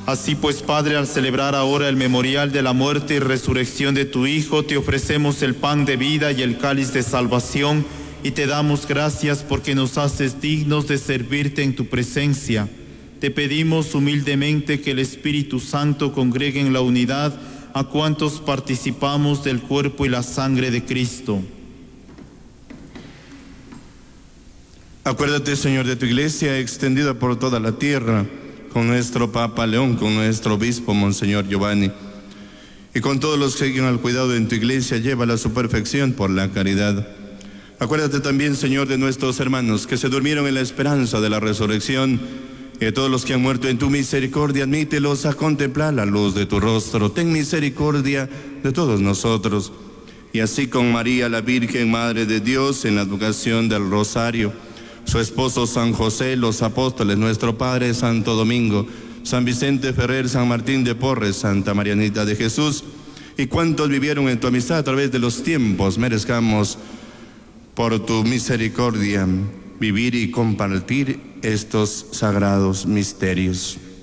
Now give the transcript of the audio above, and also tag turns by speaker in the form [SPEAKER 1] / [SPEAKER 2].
[SPEAKER 1] Así pues, Padre, al celebrar ahora el memorial de la muerte y resurrección de tu Hijo, te ofrecemos el pan de vida y el cáliz de salvación, y te damos gracias porque nos haces dignos de servirte en tu presencia. Te pedimos humildemente que el Espíritu Santo congregue en la unidad a cuantos participamos del cuerpo y la sangre de Cristo.
[SPEAKER 2] Acuérdate, Señor, de tu iglesia extendida por toda la tierra, con nuestro Papa León, con nuestro obispo Monseñor Giovanni, y con todos los que siguen al cuidado en tu iglesia, llévala a su perfección por la caridad. Acuérdate también, Señor, de nuestros hermanos que se durmieron en la esperanza de la resurrección, y de todos los que han muerto en tu misericordia, admítelos a contemplar la luz de tu rostro. Ten misericordia de todos nosotros. Y así con María, la Virgen Madre de Dios, en la advocación del Rosario, su esposo San José, los apóstoles, nuestro Padre Santo Domingo, San Vicente Ferrer, San Martín de Porres, Santa Marianita de Jesús, y cuantos vivieron en tu amistad a través de los tiempos, merezcamos por tu misericordia vivir y compartir estos sagrados misterios.